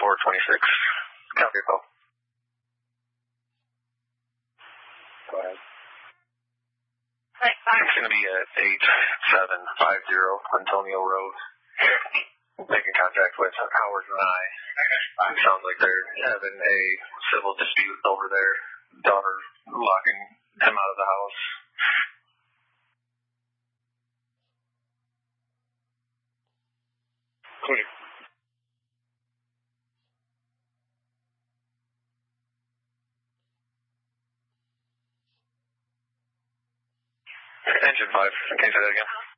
426. Copy your call. Go ahead. It's going to be at 8750 Antonio Road. Making contact with Howard and I. It sounds like they're having a civil dispute over their daughter locking him out of the house. Clear. Engine 5, can you say that again?